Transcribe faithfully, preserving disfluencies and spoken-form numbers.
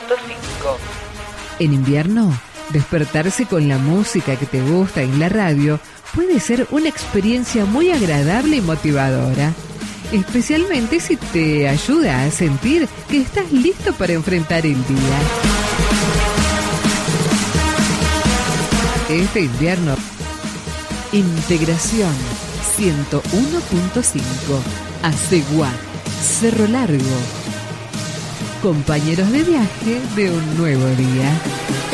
punto cinco. En invierno, despertarse con la música que te gusta en la radio puede ser una experiencia muy agradable y motivadora, especialmente si te ayuda a sentir que estás listo para enfrentar el día. Este invierno, Integración ciento uno punto cinco, Aceguá, Cerro Largo. Compañeros de viaje de un nuevo día.